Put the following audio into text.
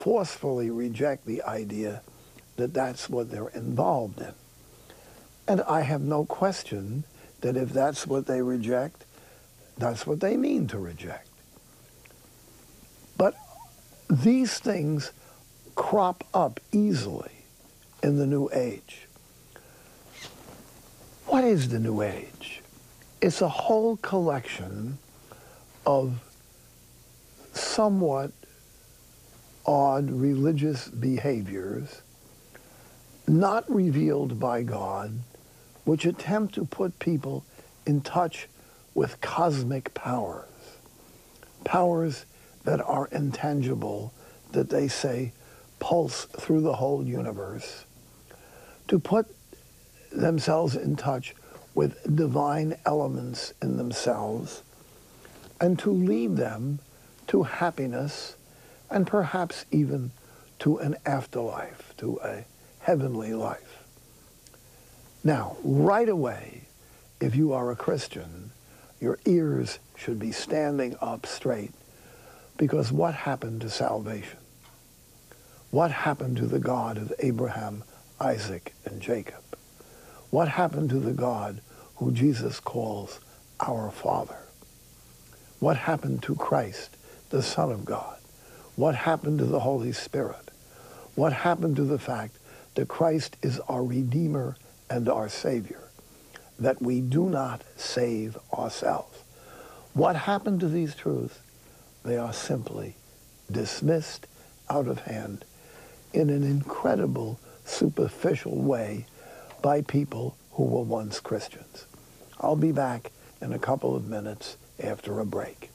forcefully reject the idea that that's what they're involved in. And I have no question that if that's what they reject, that's what they mean to reject. But these things crop up easily in the New Age. What is the New Age? It's a whole collection of somewhat odd religious behaviors not revealed by God, which attempt to put people in touch with cosmic powers, powers that are intangible, that they say pulse through the whole universe, to put themselves in touch with divine elements in themselves, and to lead them to happiness and perhaps even to an afterlife, to a heavenly life. Now, right away, if you are a Christian, your ears should be standing up straight, because what happened to salvation? What happened to the God of Abraham, Isaac, and Jacob? What happened to the God who Jesus calls our Father? What happened to Christ, the Son of God? What happened to the Holy Spirit? What happened to the fact that Christ is our Redeemer and our Savior, that we do not save ourselves? What happened to these truths? They are simply dismissed out of hand in an incredible, superficial way by people who were once Christians. I'll be back in a couple of minutes after a break.